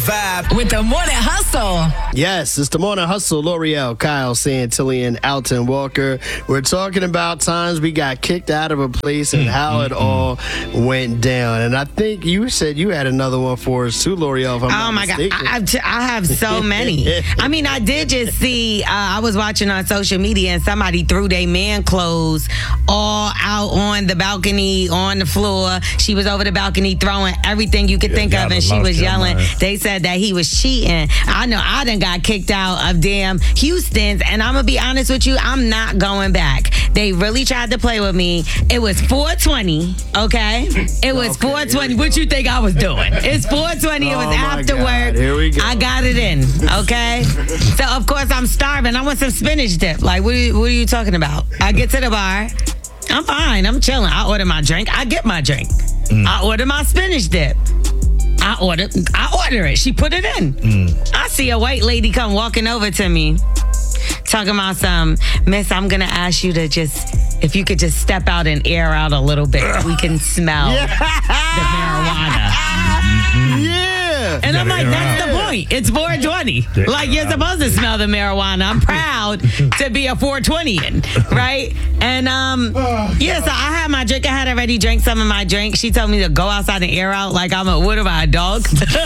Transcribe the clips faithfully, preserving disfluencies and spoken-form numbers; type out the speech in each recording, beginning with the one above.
vibe. With the Morning Hustle. Yes, it's the Morning Hustle. L'Oreal, Kyle, Santillian, Alton Walker. We're talking about times we got kicked out of a place and how it all went down. And I think you said you had another one for us too, L'Oreal, if I'm Oh, not my mistaken. God. I, I've t- I have so many. I mean, I did just see, uh, I was watching on social media and somebody threw their man clothes all out on the balcony, on the floor. She was over the balcony throwing everything you could Yeah, think y'all of, and done she lost was your yelling. mind. They said that he was cheating. I know I done got kicked out of damn Houston's, and I'm going to be honest with you, I'm not going back. They really tried to play with me. It was four twenty, okay? It was Okay, four twenty. here we What you think I was doing? It's four twenty. It was Oh, my after God. work. Here we go. I got it in, okay? So, of course, I'm starving. I want some spinach dip. Like, what are you, what are you talking about? I get to the bar. I'm fine. I'm chilling. I order my drink. I get my drink. Mm. I order my spinach dip. I order, I order it. She put it in. Mm. I see a white lady come walking over to me, talking about some, Miss, I'm going to ask you to just, if you could just step out and air out a little bit. We can smell the marijuana. Yeah. And I'm like, air that's out. the point. It's four twenty. Like, you're supposed to smell the marijuana. I'm proud to be a four twenty-ian, right? And, um, yeah, so I had my drink. I had already drank some of my drink. She told me to go outside and air out like I'm a, what am I, a dog?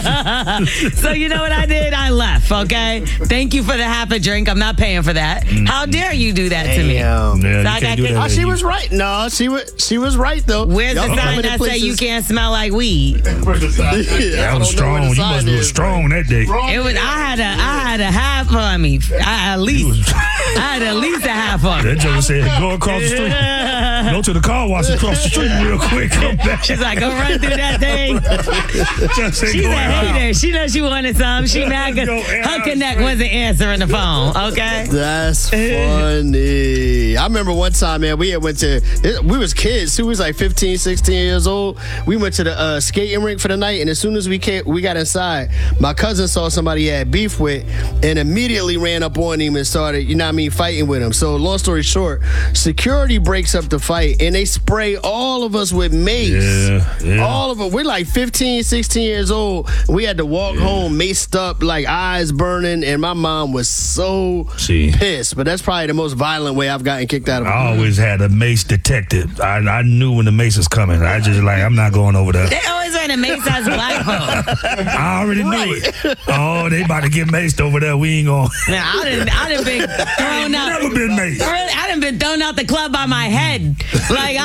So you know what I did? I left, okay? Thank you for the half a drink. I'm not paying for that. How dare you do that to me? Damn. Yeah, So you I can't got do kicked- that. Oh, she was right. No, she was she was right though. Where's Y'all the sign coming to that say you places- can't smell like weed? Yeah, I That was don't know where the strong. You sign must have is, been strong that day. It was. I had a. I had a half on me. I at least. I had at least a half on me. That joke said, go across the street. Go to the car wash across the street real quick. Come back. She's like, go run through that thing. Just say, She's go a around. hater. She knows she wanted some. She mad because Go air her out connect straight. wasn't answering the phone. Okay. That's funny. I remember one time, man, we had went to, we was kids too. We was like fifteen, sixteen years old. We went to the uh, skating rink for the night, and as soon as we came, we got inside, my cousin saw somebody he had beef with and immediately ran up on him and started, you know what I mean, fighting with him. So long story short, security breaks up the fight, and they spray all of us with mace. Yeah, yeah. All of them. We're like fifteen, sixteen years old. We had to walk home maced up, like eyes burning, and my mom was so See. pissed. But that's probably the most violent way I've gotten kicked out of. I always had a mace detected. I, I knew when the mace was coming. I just like, I'm not going over there. They always wear the mace as black folk. I already knew it. Oh, they about to get maced over there. We ain't going. Now, I didn't. I didn't been thrown out. Never been maced. Really, I done been thrown out the club by my head. Like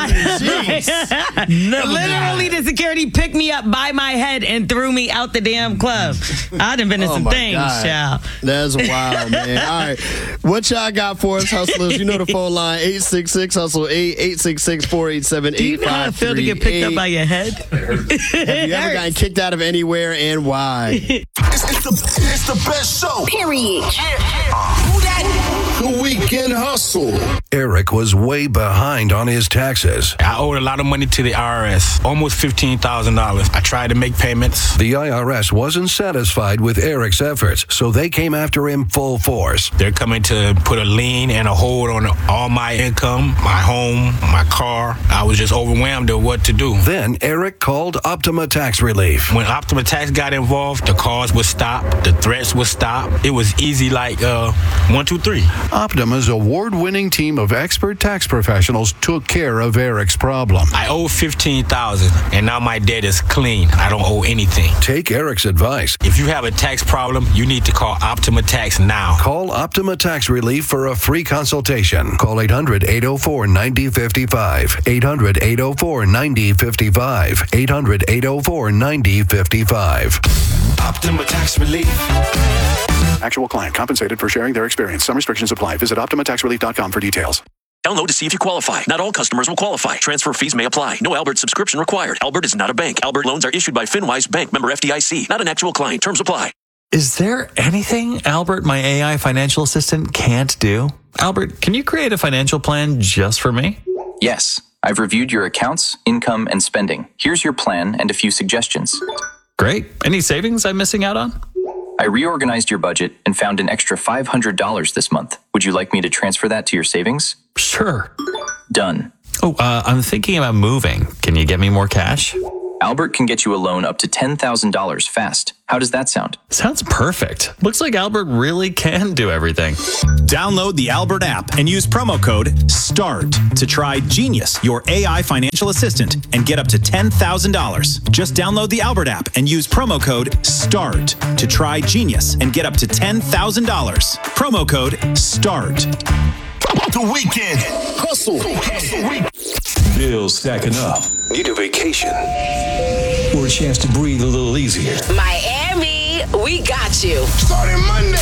I Never literally the security picked me up by my head and threw me out the damn club. I done been in Oh some my things, God. child. That's wild, man. All right. What y'all got for us, hustlers? You know the phone line, eight six six, hustle eight, eight six six, four eight seven, Do you eight know how it five feel to three get picked up by eight. your head? Have you ever gotten kicked out of anywhere and why? It's, it's, the, it's the best show. Period. Who that? The Weekend Hustle. Eric was way behind on his taxes. I owed a lot of money to the I R S, almost fifteen thousand dollars. I tried to make payments. The I R S wasn't satisfied with Eric's efforts, so they came after him full force. They're coming to put a lien and a hold on all my income, my home, my car. I was just overwhelmed at what to do. Then Eric called Optima Tax Relief. When Optima Tax got involved, the calls would stop, the threats would stop. It was easy like uh, one, two, three. Optima's award-winning team of expert tax professionals took care of Eric's problem. I owe fifteen thousand dollars, and now my debt is clean. I don't owe anything. Take Eric's advice. If you have a tax problem, you need to call Optima Tax now. Call Optima Tax Relief for a free consultation. Call eight hundred, eight oh four, nine oh five five. eight hundred, eight oh four, nine oh five five. eight hundred, eight oh four, nine oh five five. Optima Tax Relief. Actual client compensated for sharing their experience. Some restrictions apply. Visit optima tax relief dot com for details. Download to see if you qualify. Not all customers will qualify. Transfer fees may apply. No Albert subscription required. Albert is not a bank. Albert loans are issued by FinWise Bank, member F D I C. Not an actual client. Terms apply. Is there anything Albert, my A I financial assistant, can't do? Albert, can you create a financial plan just for me? Yes. I've reviewed your accounts, income, and spending. Here's your plan and a few suggestions. Great. Any savings I'm missing out on? I reorganized your budget and found an extra five hundred dollars this month. Would you like me to transfer that to your savings? Sure. Done. Oh, uh, I'm thinking about moving. Can you get me more cash? Albert can get you a loan up to ten thousand dollars fast. How does that sound? Sounds perfect. Looks like Albert really can do everything. Download the Albert app and use promo code START to try Genius, your A I financial assistant, and get up to ten thousand dollars. Just download the Albert app and use promo code START to try Genius and get up to ten thousand dollars. Promo code START. The weekend hustle. Bills stacking up. Need a vacation or a chance to breathe a little easier? Miami, we got you. Starting Monday.